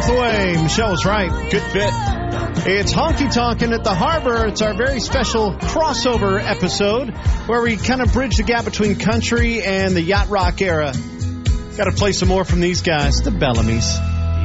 Hathaway. Michelle was right. Good fit. It's Honky Tonkin' at the Harbor. It's our very special crossover episode where we kind of bridge the gap between country and the yacht rock era. Got to play some more from these guys, the Bellamys.